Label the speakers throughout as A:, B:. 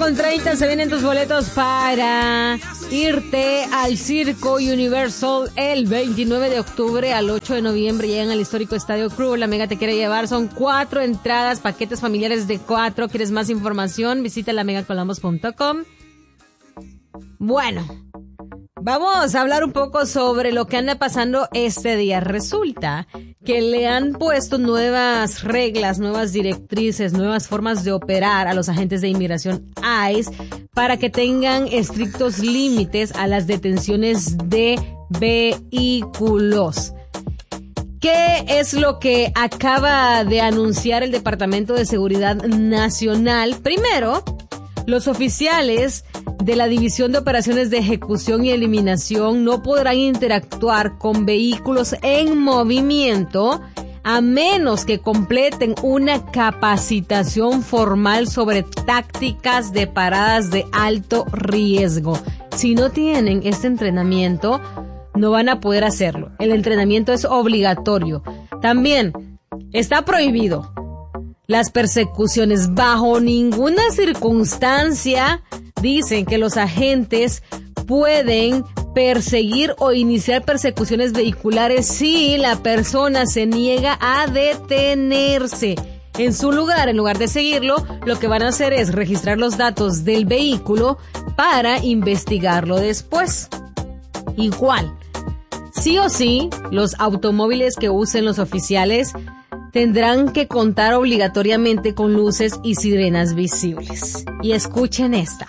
A: 8:30 se vienen tus boletos para irte al Circo Universal el 29 de octubre al 8 de noviembre. Llegan al histórico Estadio Cruz. La Mega te quiere llevar. Son 4 entradas, paquetes familiares de 4. ¿Quieres más información? Visita lamegacolambos.com. Bueno, vamos a hablar un poco sobre lo que anda pasando este día. Resulta que le han puesto nuevas reglas, nuevas directrices, nuevas formas de operar a los agentes de inmigración ICE para que tengan estrictos límites a las detenciones de vehículos. ¿Qué es lo que acaba de anunciar el Departamento de Seguridad Nacional? Primero, los oficiales de la División de Operaciones de Ejecución y Eliminación no podrán interactuar con vehículos en movimiento a menos que completen una capacitación formal sobre tácticas de paradas de alto riesgo. Si no tienen este entrenamiento, no van a poder hacerlo. El entrenamiento es obligatorio. También está prohibido las persecuciones. Bajo ninguna circunstancia dicen que los agentes pueden perseguir o iniciar persecuciones vehiculares si la persona se niega a detenerse. En su lugar, en lugar de seguirlo, lo que van a hacer es registrar los datos del vehículo para investigarlo después. Igual, sí o sí, los automóviles que usen los oficiales tendrán que contar obligatoriamente con luces y sirenas visibles. Y escuchen esta.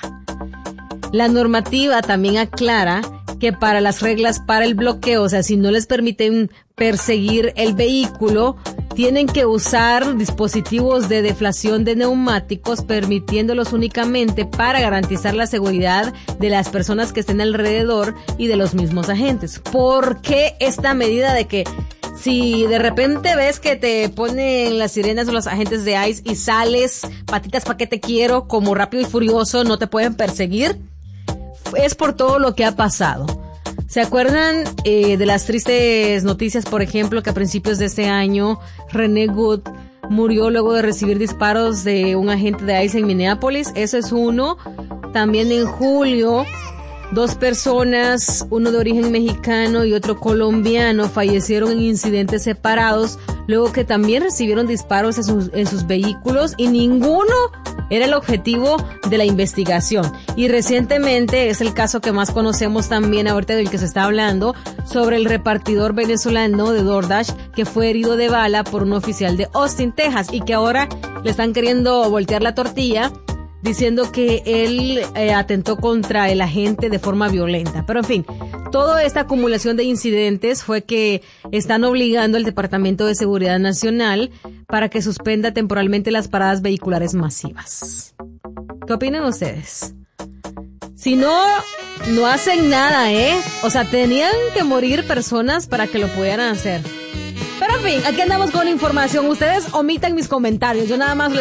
A: La normativa también aclara que para las reglas para el bloqueo, o sea, si no les permiten perseguir el vehículo, tienen que usar dispositivos de deflación de neumáticos, permitiéndolos únicamente para garantizar la seguridad de las personas que estén alrededor y de los mismos agentes. ¿Por qué esta medida de que si de repente ves que te ponen las sirenas o los agentes de ICE y sales, patitas pa' que te quiero, como Rápido y Furioso, no te pueden perseguir? Es por todo lo que ha pasado. ¿Se acuerdan de las tristes noticias, por ejemplo, que a principios de este año René Good murió luego de recibir disparos de un agente de ICE en Minneapolis? Ese es uno. También en julio, 2 personas, uno de origen mexicano y otro colombiano, fallecieron en incidentes separados, luego que también recibieron disparos en sus vehículos y ninguno era el objetivo de la investigación. Y recientemente es el caso que más conocemos también ahorita del que se está hablando, sobre el repartidor venezolano de DoorDash que fue herido de bala por un oficial de Austin, Texas, y que ahora le están queriendo voltear la tortilla diciendo que él atentó contra el agente de forma violenta. Pero en fin, toda esta acumulación de incidentes fue que están obligando al Departamento de Seguridad Nacional para que suspenda temporalmente las paradas vehiculares masivas. ¿Qué opinan ustedes? Si no hacen nada, o sea, tenían que morir personas para que lo pudieran hacer. Pero en fin, aquí andamos con información. Ustedes omitan mis comentarios. Yo nada más